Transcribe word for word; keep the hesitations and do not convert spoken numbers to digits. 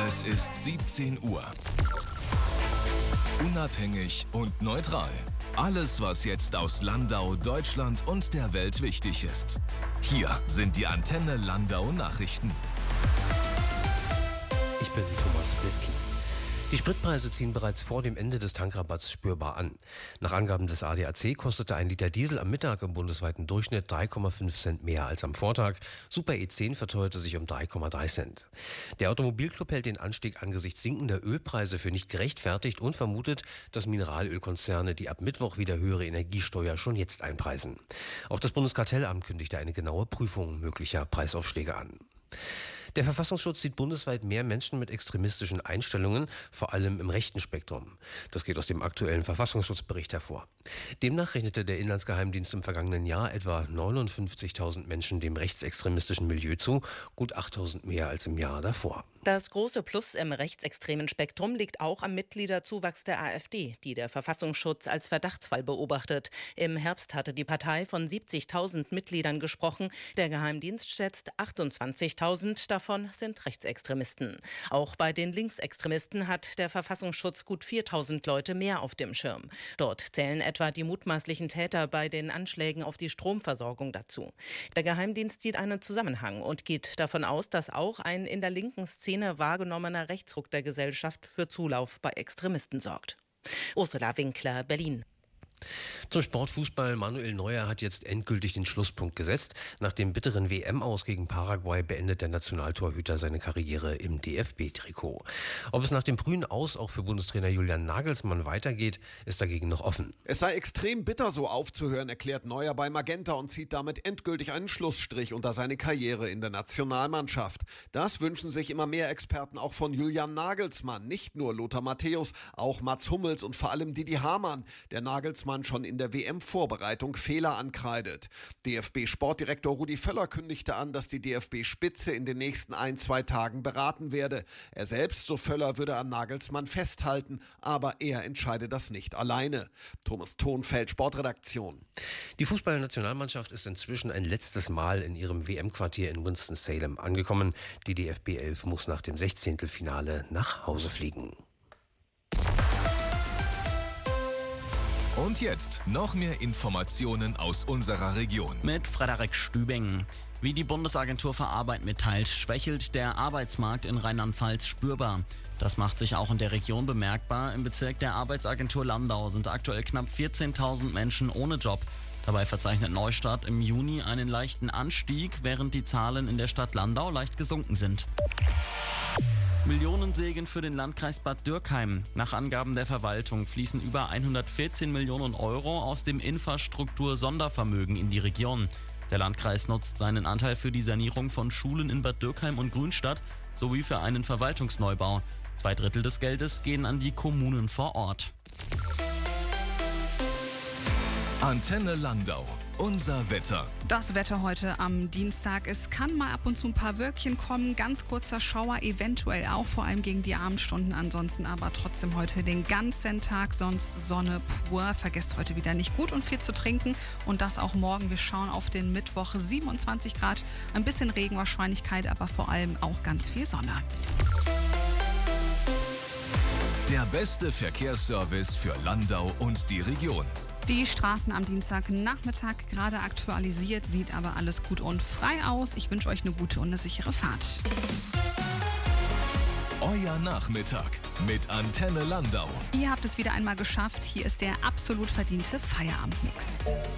Es ist siebzehn Uhr. Unabhängig und neutral. Alles, was jetzt aus Landau, Deutschland und der Welt wichtig ist. Hier sind die Antenne Landau Nachrichten. Ich bin Thomas Bliski. Die Spritpreise ziehen bereits vor dem Ende des Tankrabatts spürbar an. Nach Angaben des A D A C kostete ein Liter Diesel am Mittag im bundesweiten Durchschnitt drei Komma fünf Cent mehr als am Vortag. Super E zehn verteuerte sich um drei Komma drei Cent. Der Automobilclub hält den Anstieg angesichts sinkender Ölpreise für nicht gerechtfertigt und vermutet, dass Mineralölkonzerne die ab Mittwoch wieder höhere Energiesteuer schon jetzt einpreisen. Auch das Bundeskartellamt kündigte eine genaue Prüfung möglicher Preisaufschläge an. Der Verfassungsschutz sieht bundesweit mehr Menschen mit extremistischen Einstellungen, vor allem im rechten Spektrum. Das geht aus dem aktuellen Verfassungsschutzbericht hervor. Demnach rechnete der Inlandsgeheimdienst im vergangenen Jahr etwa neunundfünfzigtausend Menschen dem rechtsextremistischen Milieu zu, gut achttausend mehr als im Jahr davor. Das große Plus im rechtsextremen Spektrum liegt auch am Mitgliederzuwachs der AfD, die der Verfassungsschutz als Verdachtsfall beobachtet. Im Herbst hatte die Partei von siebzigtausend Mitgliedern gesprochen. Der Geheimdienst schätzt achtundzwanzigtausend, davon sind Rechtsextremisten. Auch bei den Linksextremisten hat der Verfassungsschutz gut viertausend Leute mehr auf dem Schirm. Dort zählen etwa die mutmaßlichen Täter bei den Anschlägen auf die Stromversorgung dazu. Der Geheimdienst sieht einen Zusammenhang und geht davon aus, dass auch ein in der linken Szene wahrgenommener Rechtsruck der Gesellschaft für Zulauf bei Extremisten sorgt. Ursula Winkler, Berlin. Zum Sportfußball. Manuel Neuer hat jetzt endgültig den Schlusspunkt gesetzt. Nach dem bitteren W M-Aus gegen Paraguay beendet der Nationaltorhüter seine Karriere im D F B-Trikot. Ob es nach dem frühen Aus auch für Bundestrainer Julian Nagelsmann weitergeht, ist dagegen noch offen. Es sei extrem bitter, so aufzuhören, erklärt Neuer bei Magenta und zieht damit endgültig einen Schlussstrich unter seine Karriere in der Nationalmannschaft. Das wünschen sich immer mehr Experten auch von Julian Nagelsmann. Nicht nur Lothar Matthäus, auch Mats Hummels und vor allem Didi Hamann, der Nagelsmann schon in der W M-Vorbereitung Fehler ankreidet. D F B-Sportdirektor Rudi Völler kündigte an, dass die D F B-Spitze in den nächsten ein, zwei Tagen beraten werde. Er selbst, so Völler, würde an Nagelsmann festhalten, aber er entscheide das nicht alleine. Thomas Thonfeld, Sportredaktion. Die Fußballnationalmannschaft ist inzwischen ein letztes Mal in ihrem W M-Quartier in Winston-Salem angekommen. Die D F B elf muss nach dem Sechzehntelfinale nach Hause fliegen. Und jetzt noch mehr Informationen aus unserer Region. Mit Frederik Stübing. Wie die Bundesagentur für Arbeit mitteilt, schwächelt der Arbeitsmarkt in Rheinland-Pfalz spürbar. Das macht sich auch in der Region bemerkbar. Im Bezirk der Arbeitsagentur Landau sind aktuell knapp vierzehntausend Menschen ohne Job. Dabei verzeichnet Neustadt im Juni einen leichten Anstieg, während die Zahlen in der Stadt Landau leicht gesunken sind. Millionensegen für den Landkreis Bad Dürkheim. Nach Angaben der Verwaltung fließen über hundertvierzehn Millionen Euro aus dem Infrastruktur-Sondervermögen in die Region. Der Landkreis nutzt seinen Anteil für die Sanierung von Schulen in Bad Dürkheim und Grünstadt sowie für einen Verwaltungsneubau. Zwei Drittel des Geldes gehen an die Kommunen vor Ort. Antenne Landau. Unser Wetter. Das Wetter heute am Dienstag. Es kann mal ab und zu ein paar Wölkchen kommen. Ganz kurzer Schauer eventuell auch, vor allem gegen die Abendstunden. Ansonsten aber trotzdem heute den ganzen Tag sonst Sonne pur. Vergesst heute wieder nicht gut und viel zu trinken. Und das auch morgen. Wir schauen auf den Mittwoch. siebenundzwanzig Grad, ein bisschen Regenwahrscheinlichkeit, aber vor allem auch ganz viel Sonne. Der beste Verkehrsservice für Landau und die Region. Die Straßen am Dienstagnachmittag gerade aktualisiert, sieht aber alles gut und frei aus. Ich wünsche euch eine gute und eine sichere Fahrt. Euer Nachmittag mit Antenne Landau. Ihr habt es wieder einmal geschafft. Hier ist der absolut verdiente Feierabendmix.